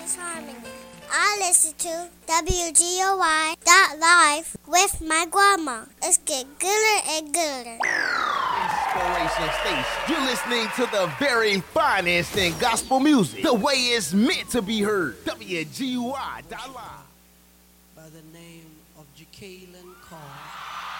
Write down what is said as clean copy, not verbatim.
Miss Harmony. I listen to WGOY.live with my grandma. It's get gooder and gooder. Inspiration Station. You're listening to the very finest in gospel music, the way it's meant to be heard. WGOY.live. By the name of Jacqueline Carr.